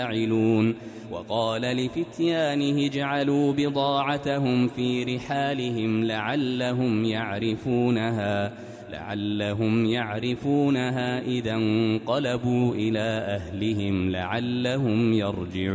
فاعلون وقال لفتيانه اجعلوا بضاعتهم في رحالهم لعلهم يعرفونها إذا انقلبوا إلى أهلهم لعلهم يرجعون